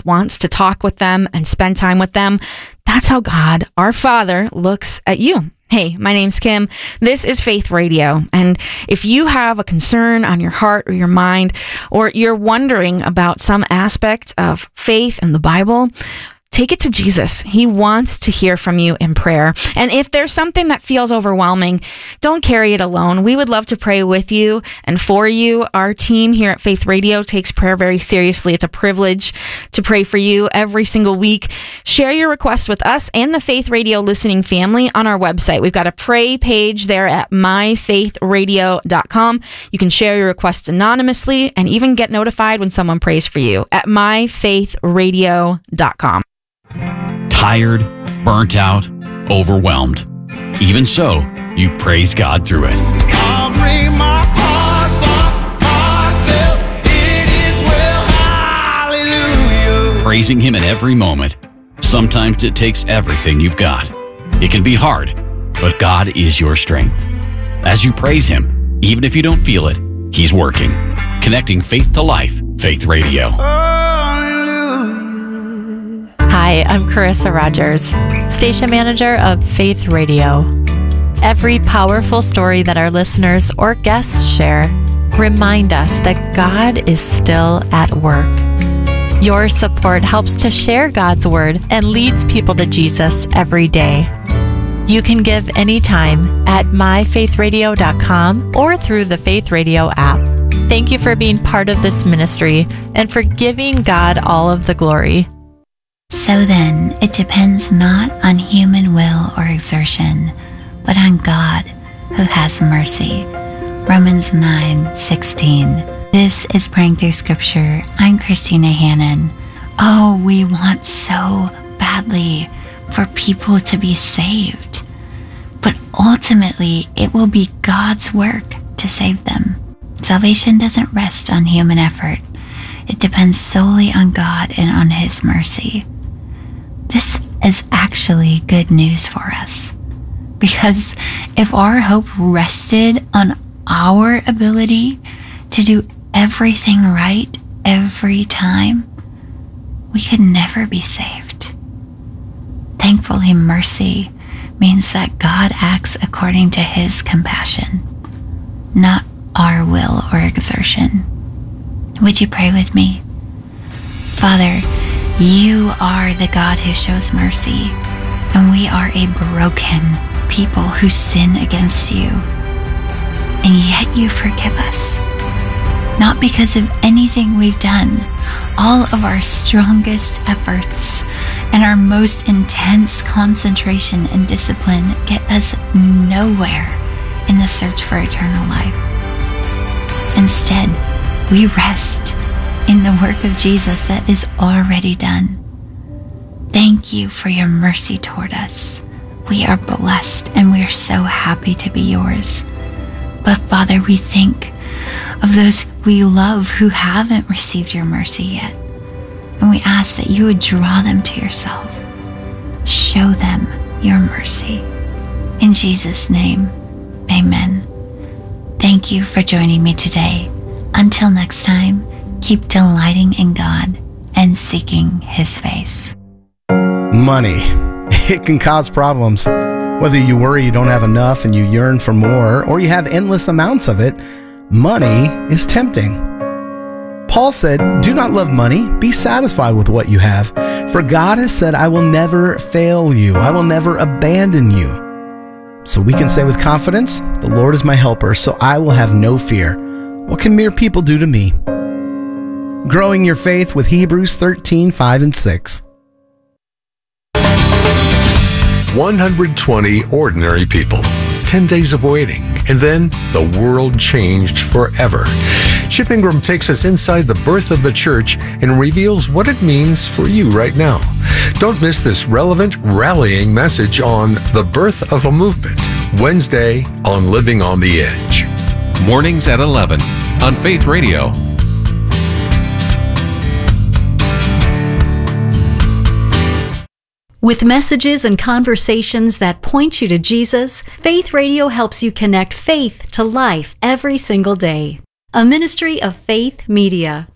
just wants to talk with them and spend time with them. That's how God, our Father, looks at you. Hey, my name's Kim. This is Faith Radio. And if you have a concern on your heart or your mind, or you're wondering about some aspect of faith and the Bible, take it to Jesus. He wants to hear from you in prayer. And if there's something that feels overwhelming, don't carry it alone. We would love to pray with you and for you. Our team here at Faith Radio takes prayer very seriously. It's a privilege to pray for you every single week. Share your requests with us and the Faith Radio listening family on our website. We've got a pray page there at myfaithradio.com. You can share your requests anonymously and even get notified when someone prays for you at myfaithradio.com. Tired, burnt out, overwhelmed. Even so, you praise God through it. I'll bring my heartfelt, it is well, hallelujah. Praising Him in every moment. Sometimes it takes everything you've got. It can be hard, but God is your strength. As you praise Him, even if you don't feel it, He's working. Connecting faith to life, Faith Radio. Hi, I'm Carissa Rogers, station manager of Faith Radio. Every powerful story that our listeners or guests share remind us that God is still at work. Your support helps to share God's word and leads people to Jesus every day. You can give anytime at myfaithradio.com or through the Faith Radio app. Thank you for being part of this ministry and for giving God all of the glory. So then, it depends not on human will or exertion, but on God, who has mercy. Romans 9:16. This is Praying Through Scripture. I'm Christina Hannon. Oh, we want so badly for people to be saved. But ultimately, it will be God's work to save them. Salvation doesn't rest on human effort. It depends solely on God and on His mercy. This is actually good news for us, because if our hope rested on our ability to do everything right every time, we could never be saved. Thankfully, mercy means that God acts according to His compassion, not our will or exertion. Would you pray with me? Father, You are the God who shows mercy, and we are a broken people who sin against You. And yet You forgive us, not because of anything we've done. All of our strongest efforts and our most intense concentration and discipline get us nowhere in the search for eternal life. Instead, we rest in the work of Jesus that is already done. Thank You for Your mercy toward us. We are blessed and we are so happy to be Yours. But Father, we think of those we love who haven't received Your mercy yet. And we ask that You would draw them to Yourself. Show them Your mercy. In Jesus' name, amen. Thank you for joining me today. Until next time, keep delighting in God and seeking His face. Money. It can cause problems. Whether you worry you don't have enough and you yearn for more, or you have endless amounts of it, money is tempting. Paul said, "Do not love money. Be satisfied with what you have. For God has said, I will never fail you. I will never abandon you." So we can say with confidence, "The Lord is my helper, so I will have no fear. What can mere people do to me?" Growing your faith with Hebrews 13:5 and 6. 120 ordinary people, 10 days of waiting, and then the world changed forever. Chip Ingram takes us inside the birth of the church and reveals what it means for you right now. Don't miss this relevant, rallying message on the birth of a movement, Wednesday on Living on the Edge. Mornings at 11 on Faith Radio. With messages and conversations that point you to Jesus, Faith Radio helps you connect faith to life every single day. A ministry of Faith Media.